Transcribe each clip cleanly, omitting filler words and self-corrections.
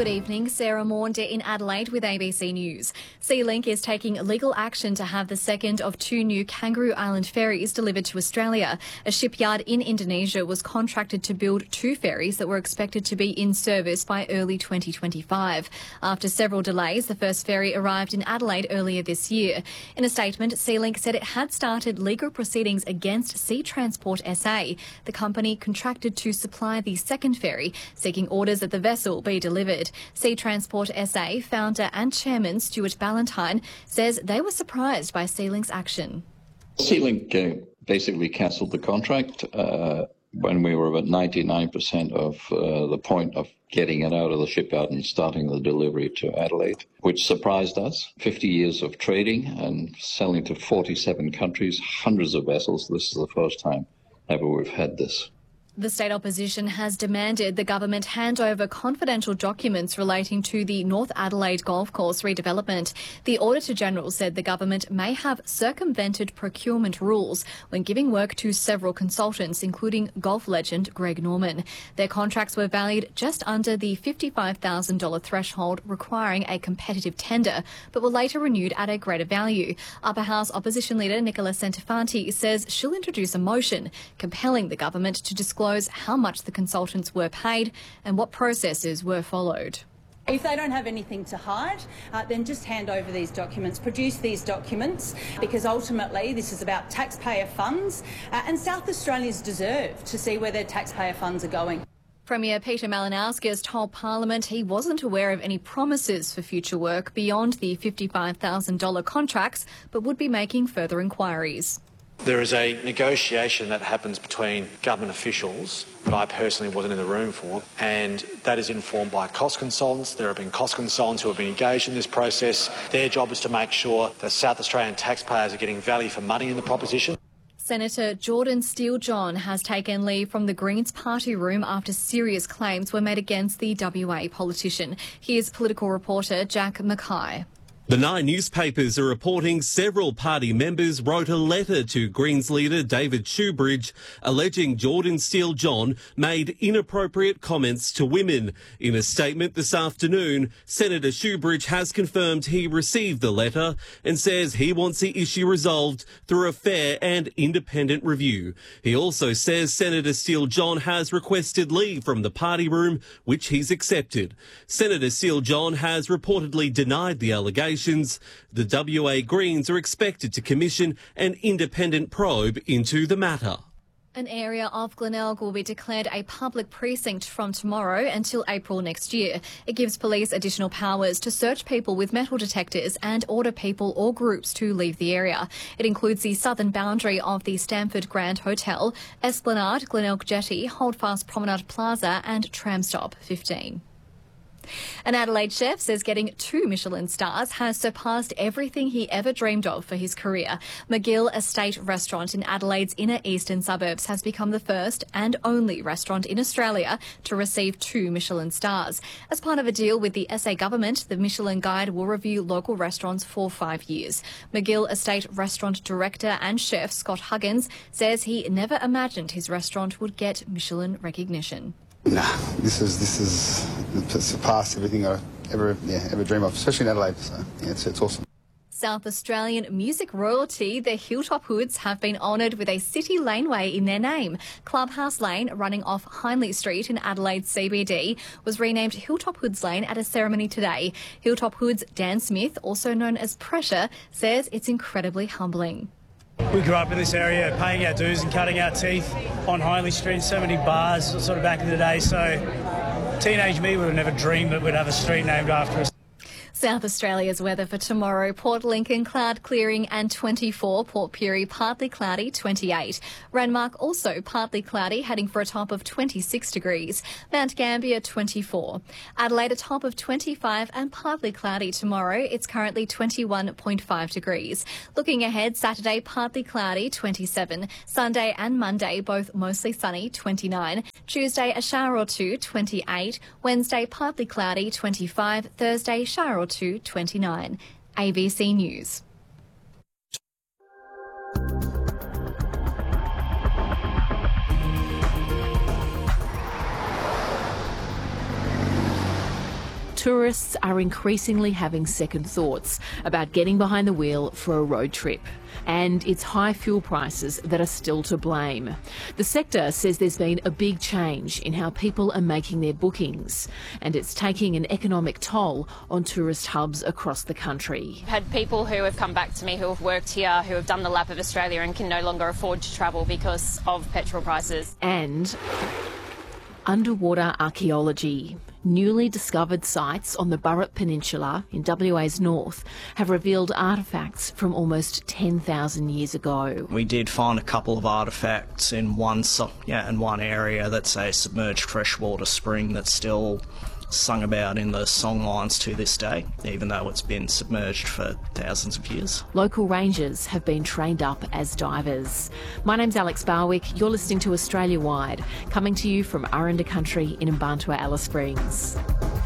Good evening, Sarah Maunder in Adelaide with ABC News. SeaLink is taking legal action to have the second of two new Kangaroo Island ferries delivered to Australia. A shipyard in Indonesia was contracted to build two ferries that were expected to be in service by early 2025. After several delays, the first ferry arrived in Adelaide earlier this year. In a statement, SeaLink said it had started legal proceedings against Sea Transport SA. The company contracted to supply the second ferry, seeking orders that the vessel be delivered. Sea Transport SA founder and chairman Stuart Ballantyne says they were surprised by SeaLink's action. SeaLink basically cancelled the contract when we were about 99% of the point of getting it out of the shipyard and starting the delivery to Adelaide, which surprised us. 50 years of trading and selling to 47 countries, hundreds of vessels. This is the first time ever we've had this. The state opposition has demanded the government hand over confidential documents relating to the North Adelaide Golf Course redevelopment. The Auditor-General said the government may have circumvented procurement rules when giving work to several consultants, including golf legend Greg Norman. Their contracts were valued just under the $55,000 threshold, requiring a competitive tender, but were later renewed at a greater value. Upper House Opposition Leader Nicola Centofanti says she'll introduce a motion compelling the government to disclose how much the consultants were paid and what processes were followed. If they don't have anything to hide, then just hand over these documents, produce these documents, because ultimately this is about taxpayer funds and South Australians deserve to see where their taxpayer funds are going. Premier Peter Malinauskas told Parliament he wasn't aware of any promises for future work beyond the $55,000 contracts, but would be making further inquiries. There is a negotiation that happens between government officials that I personally wasn't in the room for, and that is informed by cost consultants. There have been cost consultants who have been engaged in this process. Their job is to make sure that South Australian taxpayers are getting value for money in the proposition. Senator Jordan Steele-John has taken leave from the Greens party room after serious claims were made against the WA politician. Here's political reporter Jack Mackay. The Nine newspapers are reporting several party members wrote a letter to Greens leader David Shoebridge alleging Jordan Steele-John made inappropriate comments to women. In a statement this afternoon, Senator Shoebridge has confirmed he received the letter and says he wants the issue resolved through a fair and independent review. He also says Senator Steele-John has requested leave from the party room, which he's accepted. Senator Steele-John has reportedly denied the allegation. The WA Greens are expected to commission an independent probe into the matter. An area of Glenelg will be declared a public precinct from tomorrow until April next year. It gives police additional powers to search people with metal detectors and order people or groups to leave the area. It includes the southern boundary of the Stamford Grand Hotel, Esplanade, Glenelg Jetty, Holdfast Promenade Plaza and Tramstop 15. An Adelaide chef says getting 2 Michelin stars has surpassed everything he ever dreamed of for his career. McGill Estate Restaurant in Adelaide's inner eastern suburbs has become the first and only restaurant in Australia to receive 2 Michelin stars. As part of a deal with the SA government, the Michelin Guide will review local restaurants for 5 years. McGill Estate Restaurant director and chef Scott Huggins says he never imagined his restaurant would get Michelin recognition. Nah, this is surpassed everything I ever dream of, especially in Adelaide. So yeah, it's awesome. South Australian music royalty, the Hilltop Hoods, have been honoured with a city laneway in their name. Clubhouse Lane, running off Hindley Street in Adelaide's CBD, was renamed Hilltop Hoods Lane at a ceremony today. Hilltop Hoods Dan Smith, also known as Pressure, says it's incredibly humbling. We grew up in this area paying our dues and cutting our teeth on Hindley Street, so many bars sort of back in the day, so teenage me would have never dreamed that we'd have a street named after us. South Australia's weather for tomorrow: Port Lincoln cloud clearing and 24, Port Pirie partly cloudy 28, Renmark also partly cloudy heading for a top of 26 degrees, Mount Gambier 24, Adelaide a top of 25 and partly cloudy tomorrow. It's currently 21.5 degrees. Looking ahead, Saturday partly cloudy 27, Sunday and Monday both mostly sunny 29, Tuesday a shower or two 28, Wednesday partly cloudy 25, Thursday shower or two 29. ABC News. tourists are increasingly having second thoughts about getting behind the wheel for a road trip. And it's high fuel prices that are still to blame. The sector says there's been a big change in how people are making their bookings, and it's taking an economic toll on tourist hubs across the country. I've had people who have come back to me who have worked here, who have done the lap of Australia and can no longer afford to travel because of petrol prices. And underwater archaeology. Newly discovered sites on the Burrup Peninsula in WA's north have revealed artefacts from almost 10,000 years ago. We did find a couple of artefacts in one area that's a submerged freshwater spring that's still sung about in the songlines to this day, even though it's been submerged for thousands of years. Local rangers have been trained up as divers. My name's Alex Barwick. You're listening to Australia Wide, coming to you from Aranda Country in Mbantua, Alice Springs.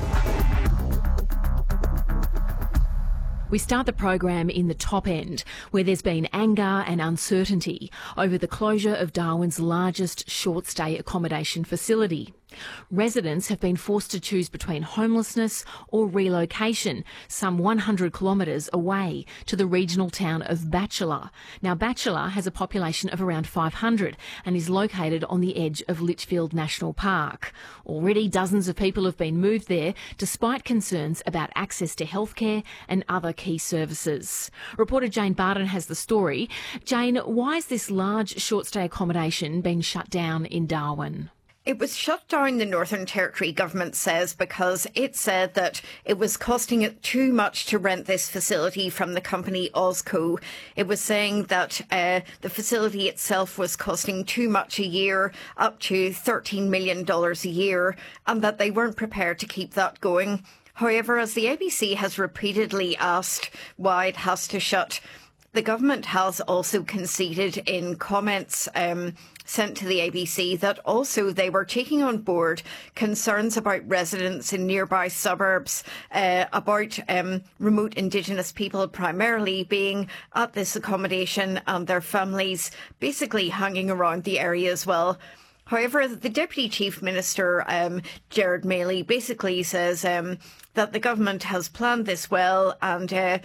We start the program in the top end, where there's been anger and uncertainty over the closure of Darwin's largest short-stay accommodation facility. Residents have been forced to choose between homelessness or relocation some 100 kilometres away to the regional town of Batchelor. Now, Batchelor has a population of around 500 and is located on the edge of Litchfield National Park. Already dozens of people have been moved there despite concerns about access to healthcare and other key services. Reporter Jane Barton has the story. Jane, why is this large short-stay accommodation being shut down in Darwin? It was shut down, the Northern Territory government says, because it said that it was costing it too much to rent this facility from the company Ozco. It was saying that the facility itself was costing too much a year, up to $13 million a year, and that they weren't prepared to keep that going. However, as the ABC has repeatedly asked why it has to shut, the government has also conceded in comments sent to the ABC that also they were taking on board concerns about residents in nearby suburbs, about remote Indigenous people primarily being at this accommodation and their families basically hanging around the area as well. However, the Deputy Chief Minister, Gerard Maley, basically says that the government has planned this well and that,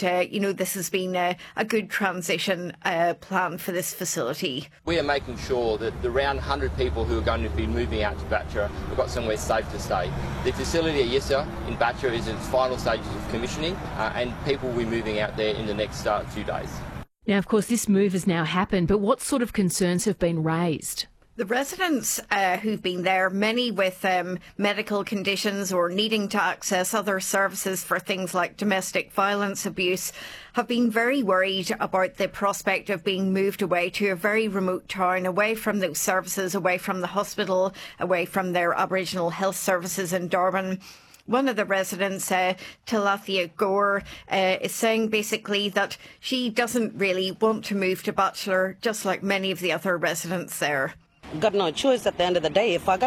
this has been a good transition plan for this facility. We are making sure that the around 100 people who are going to be moving out to Batchelor have got somewhere safe to stay. The facility at Yissa in Batchelor is in its final stages of commissioning and people will be moving out there in the next few days. Now, of course, this move has now happened, but what sort of concerns have been raised? The residents who've been there, many with medical conditions or needing to access other services for things like domestic violence abuse, have been very worried about the prospect of being moved away to a very remote town, away from those services, away from the hospital, away from their Aboriginal health services in Darwin. One of the residents, Talathia Gore, is saying basically that she doesn't really want to move to Batchelor, just like many of the other residents there. Got no choice at the end of the day. If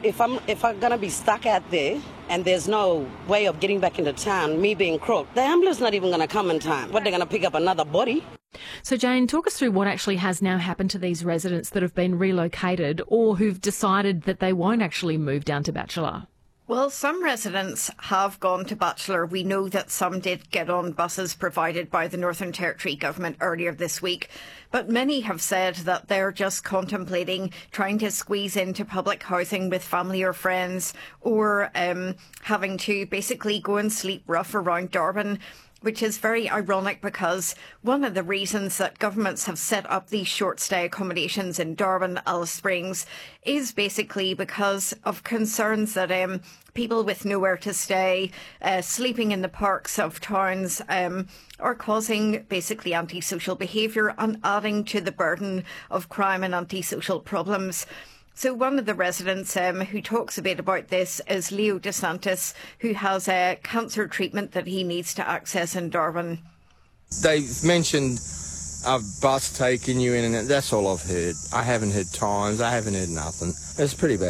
I'm gonna be stuck out there and there's no way of getting back into town, me being crook, the ambulance not even gonna come in time. What, they're gonna pick up another body? So Jane, talk us through what actually has now happened to these residents that have been relocated or who've decided that they won't actually move down to Batchelor. Well, some residents have gone to Batchelor. We know that some did get on buses provided by the Northern Territory government earlier this week, but many have said that they're just contemplating trying to squeeze into public housing with family or friends, or having to basically go and sleep rough around Darwin, which is very ironic because one of the reasons that governments have set up these short-stay accommodations in Darwin, Alice Springs, is basically because of concerns that people with nowhere to stay, sleeping in the parks of towns, are causing basically antisocial behaviour and adding to the burden of crime and antisocial problems. So one of the residents who talks a bit about this is Leo DeSantis, who has a cancer treatment that he needs to access in Darwin. They've mentioned a bus taking you in, and that's all I've heard. I haven't heard times, I haven't heard nothing. It's pretty bad.